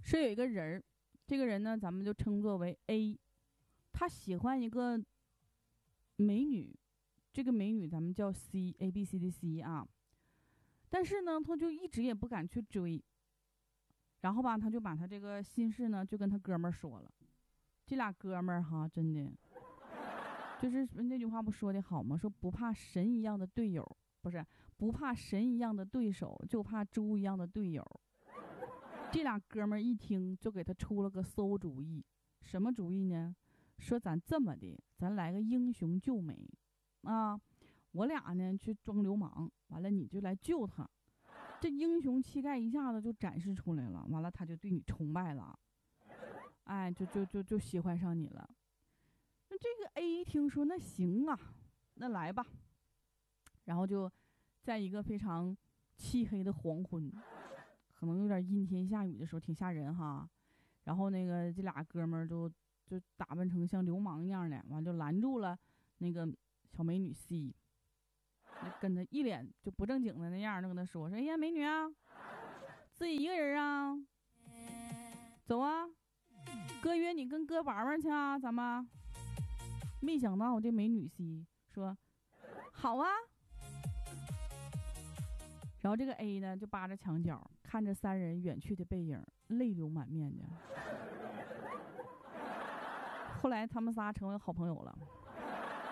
说有一个人，这个人呢，咱们就称作为 A， 他喜欢一个美女，这个美女咱们叫 C，A B C D C 啊。但是呢，他就一直也不敢去追。然后吧，他就把他这个心事呢，就跟他哥们儿说了。这俩哥们儿哈，真的，就是那句话不说的好吗？说不怕神一样的队友，不是不怕神一样的对手，就怕猪一样的队友。这俩哥们儿一听就给他出了个馊主意，什么主意呢？说咱这么的，咱来个英雄救美啊！我俩呢去装流氓，完了你就来救他，这英雄气概一下子就展示出来了。完了他就对你崇拜了，哎，就喜欢上你了。那这个 A 听说那行啊，那来吧。然后就在一个非常漆黑的黄昏，可能有点阴天下雨的时候，挺吓人哈。然后那个这俩哥们儿就打扮成像流氓一样的，完就拦住了那个小美女 C， 就跟他一脸就不正经的那样，就跟他说：“哎呀，美女啊，自己一个人啊，走啊，哥约你跟哥玩玩去啊，咱们。”没想到这美女 C 说：“好啊。”然后这个 A 呢，就扒着墙角看着三人远去的背影，泪流满面的。后来他们仨成为好朋友了。